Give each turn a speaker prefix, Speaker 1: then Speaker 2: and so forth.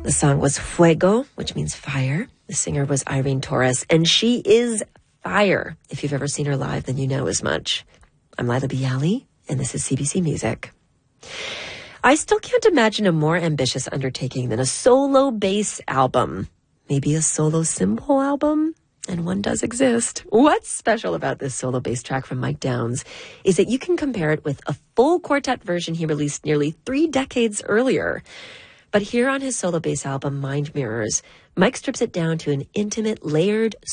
Speaker 1: The song was Fuego, which means fire. The singer was Irene Torres, and she is fire. If you've ever seen her live, then you know as much. I'm Lila Bialy, and this is CBC Music. I still can't imagine a more ambitious undertaking than a solo bass album. Maybe a solo cymbal album? And one does exist. What's special about this solo bass track from Mike Downs is that you can compare it with a full quartet version he released nearly 3 decades earlier. But here on his solo bass album, Mind Mirrors, Mike strips it down to an intimate, layered